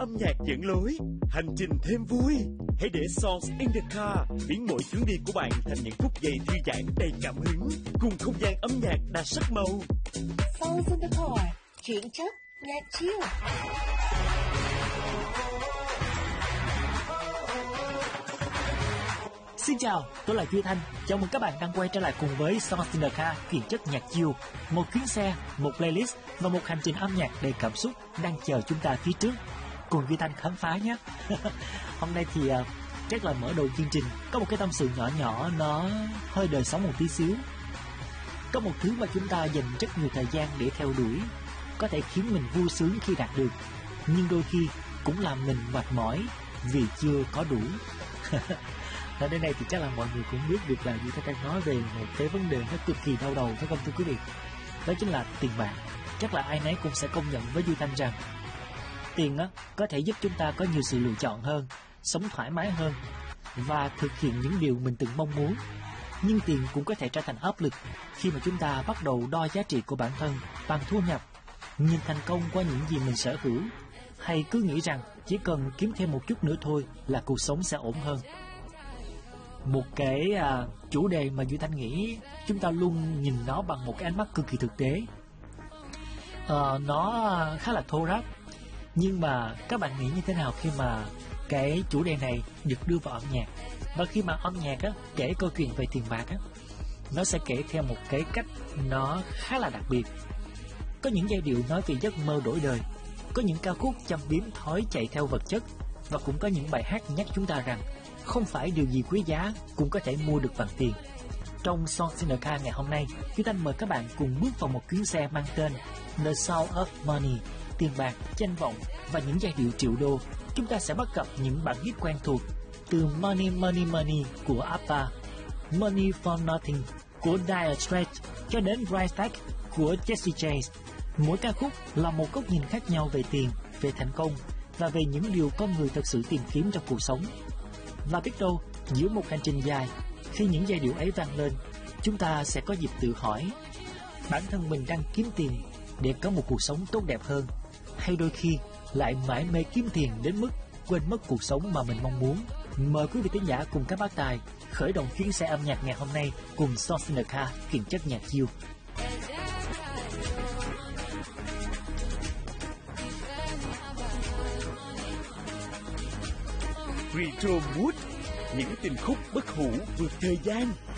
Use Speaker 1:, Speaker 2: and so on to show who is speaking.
Speaker 1: âm nhạc dẫn lối, hành trình thêm vui. Hãy để Songs in the Car biến mỗi chuyến đi của bạn thành những phút giây thư giãn đầy cảm hứng, cùng không gian âm nhạc đa sắc màu.
Speaker 2: Songs in the Car, chuyển chất nhạc chill.
Speaker 3: Xin chào, tôi là Duy Thanh. Chào mừng các bạn đang quay trở lại cùng với Songs in the Car, chuyển chất nhạc chill. Một chuyến xe, một playlist và một hành trình âm nhạc đầy cảm xúc đang chờ chúng ta phía trước. Cùng Duy Thanh khám phá nhé. Hôm nay thì chắc là mở đầu chương trình có một cái tâm sự nhỏ nhỏ, nó hơi đời sống một tí xíu. Có một thứ mà chúng ta dành rất nhiều thời gian để theo đuổi, có thể khiến mình vui sướng khi đạt được, nhưng đôi khi cũng làm mình mệt mỏi vì chưa có đủ. Ở đây này thì chắc là mọi người cũng biết được là Duy Thanh đang nói về một cái vấn đề nó cực kỳ đau đầu, phải không thưa quý vị? Đó chính là tiền bạc. Chắc là ai nấy cũng sẽ công nhận với Duy Thanh rằng tiền có thể giúp chúng ta có nhiều sự lựa chọn hơn, sống thoải mái hơn và thực hiện những điều mình từng mong muốn. Nhưng tiền cũng có thể trở thành áp lực khi mà chúng ta bắt đầu đo giá trị của bản thân bằng thu nhập, nhìn thành công qua những gì mình sở hữu, hay cứ nghĩ rằng chỉ cần kiếm thêm một chút nữa thôi là cuộc sống sẽ ổn hơn. Một cái chủ đề mà Duy Thanh nghĩ chúng ta luôn nhìn nó bằng một cái ánh mắt cực kỳ thực tế. Nó khá là thô ráp, nhưng mà các bạn nghĩ như thế nào khi mà cái chủ đề này được đưa vào âm nhạc? Và khi mà âm nhạc kể câu chuyện về tiền bạc nó sẽ kể theo một cái cách nó khá là đặc biệt. Có những giai điệu nói về giấc mơ đổi đời, có những ca khúc châm biếm thói chạy theo vật chất, và cũng có những bài hát nhắc chúng ta rằng không phải điều gì quý giá cũng có thể mua được bằng tiền. Trong Songs in the Car ngày hôm nay, Duy Thanh mời các bạn cùng bước vào một chuyến xe mang tên The Sound of Money, tiền bạc, danh vọng và những giai điệu triệu đô. Chúng ta sẽ bắt gặp những bản hit quen thuộc từ Money Money Money của ABBA, Money for Nothing của Dire Straits cho đến Right Back của Jessie J. Mỗi ca khúc là một góc nhìn khác nhau về tiền, về thành công và về những điều con người thật sự tìm kiếm trong cuộc sống. Và biết đâu, giữa một hành trình dài, khi những giai điệu ấy vang lên, chúng ta sẽ có dịp tự hỏi bản thân mình đang kiếm tiền để có một cuộc sống tốt đẹp hơn, hay đôi khi lại mải mê kiếm tiền đến mức quên mất cuộc sống mà mình mong muốn. Mời quý vị thính giả cùng các bác tài khởi động chuyến xe âm nhạc ngày hôm nay cùng Songs in the Car, chuyển chất nhạc chill.
Speaker 1: Retro Mood, những tình khúc bất hủ vượt thời gian.